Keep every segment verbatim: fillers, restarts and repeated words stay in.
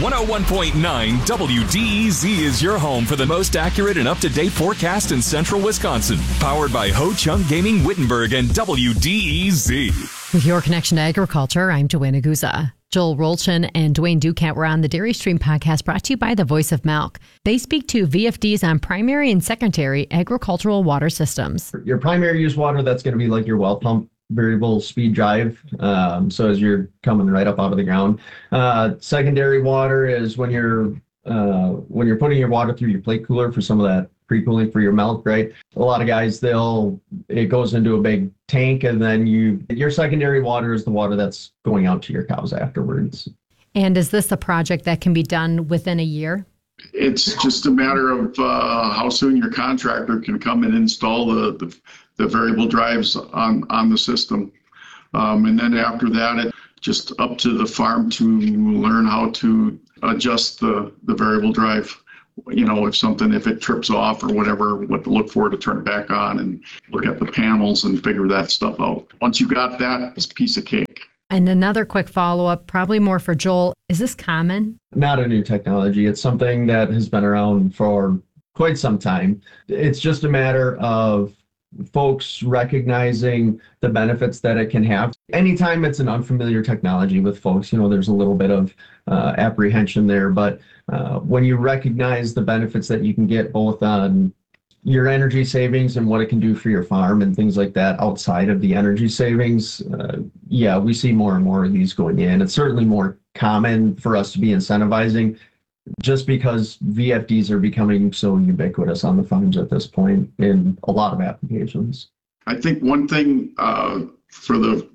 one oh one point nine W D E Z is your home for the most accurate and up-to-date forecast in central Wisconsin. Powered by Ho Chung Gaming Wittenberg and W D E Z. With your connection to agriculture, I'm Joanna Guza. Joel Rolchin and Dwayne Ducat were on the Dairy Stream podcast brought to you by the Voice of Milk. They speak to V F Ds on primary and secondary agricultural water systems. Your primary use water, that's going to be like your well pump variable speed drive. Um, so as you're coming right up out of the ground. Uh, secondary water is when you're uh, when you're putting your water through your plate cooler for some of that pre-cooling for your milk, right? A lot of guys, they'll, it goes into a big tank, and then you, your secondary water is the water that's going out to your cows afterwards. And is this a project that can be done within a year? It's just a matter of uh, how soon your contractor can come and install the, the, the variable drives on, on the system. Um, and then after that, it's just up to the farm to learn how to adjust the, the variable drive. You know, if something, if it trips off or whatever, what to look for to turn it back on, and look at the panels and figure that stuff out. Once you got that, it's a piece of cake. And another quick follow-up, probably more for Joel. Is this common? Not a new technology. It's something that has been around for quite some time. It's just a matter of folks recognizing the benefits that it can have. Anytime it's an unfamiliar technology with folks, you know, there's a little bit of uh, apprehension there. But uh, when you recognize the benefits that you can get both on your energy savings and what it can do for your farm and things like that outside of the energy savings, uh, yeah, we see more and more of these going in. It's certainly more common for us to be incentivizing just because V F Ds are becoming so ubiquitous on the farms at this point in a lot of applications. I think one thing uh, for the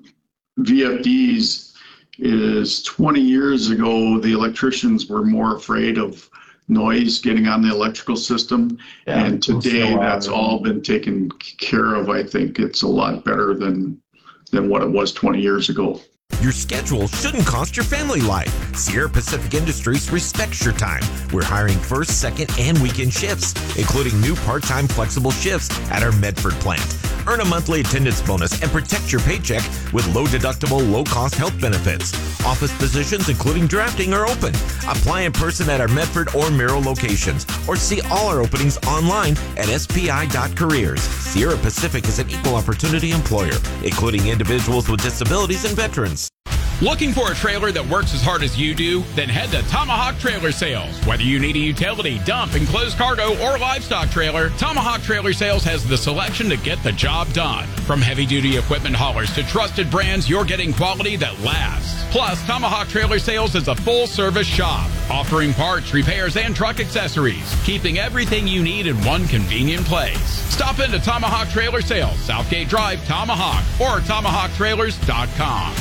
V F Ds is twenty years ago, the electricians were more afraid of noise getting on the electrical system. Yeah, and today that's all been taken care of. I think it's a lot better than than what it was twenty years ago. Your schedule shouldn't cost your family life. Sierra Pacific Industries respects your time. We're hiring first, second, and weekend shifts, including new part-time flexible shifts at our Medford plant. Earn a monthly attendance bonus and protect your paycheck with low-deductible, low-cost health benefits. Office positions, including drafting, are open. Apply in person at our Medford or Merrill locations, or see all our openings online at S P I dot careers. Sierra Pacific is an equal opportunity employer, including individuals with disabilities and veterans. Looking for a trailer that works as hard as you do? Then head to Tomahawk Trailer Sales. Whether you need a utility, dump, enclosed cargo, or livestock trailer, Tomahawk Trailer Sales has the selection to get the job done. From heavy-duty equipment haulers to trusted brands, you're getting quality that lasts. Plus, Tomahawk Trailer Sales is a full-service shop, offering parts, repairs, and truck accessories, keeping everything you need in one convenient place. Stop into Tomahawk Trailer Sales, Southgate Drive, Tomahawk, or tomahawk trailers dot com.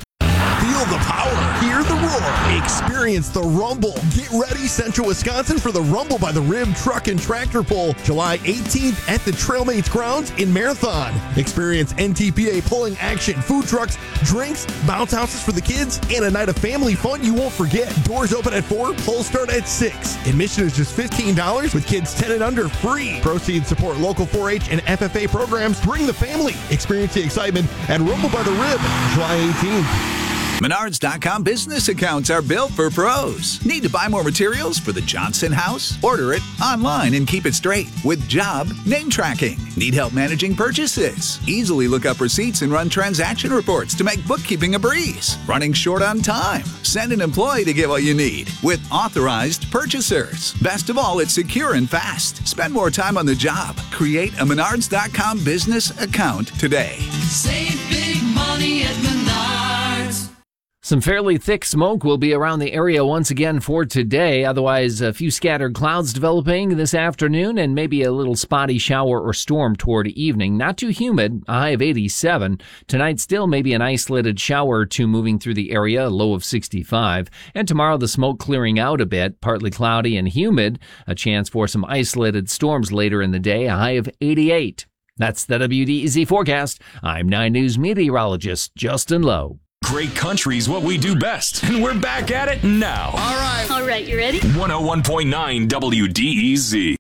Feel the power. Hear the roar. Experience the rumble. Get ready, Central Wisconsin, for the Rumble by the Rib Truck and Tractor Pull, July eighteenth at the Trailmates Grounds in Marathon. Experience N T P A pulling action, food trucks, drinks, bounce houses for the kids, and a night of family fun you won't forget. Doors open at four, polls start at six. Admission is just fifteen dollars with kids ten and under free. Proceeds support local four H and F F A programs. Bring the family. Experience the excitement at Rumble by the Rib, July eighteenth. Menards dot com business accounts are built for pros. Need to buy more materials for the Johnson house? Order it online and keep it straight with job name tracking. Need help managing purchases? Easily look up receipts and run transaction reports to make bookkeeping a breeze. Running short on time? Send an employee to get what you need with authorized purchasers. Best of all, it's secure and fast. Spend more time on the job. Create a Menards dot com business account today. Save big money at Menards. Some fairly thick smoke will be around the area once again for today. Otherwise, a few scattered clouds developing this afternoon and maybe a little spotty shower or storm toward evening. Not too humid, a high of eighty-seven. Tonight, still maybe an isolated shower or two moving through the area, a low of sixty-five. And tomorrow, the smoke clearing out a bit, partly cloudy and humid. A chance for some isolated storms later in the day, a high of eighty-eight. That's the W D E Z forecast. I'm nine News meteorologist Justin Lowe. Great country's what we do best, and we're back at it now. All right. All right, you ready? one oh one point nine W D E Z.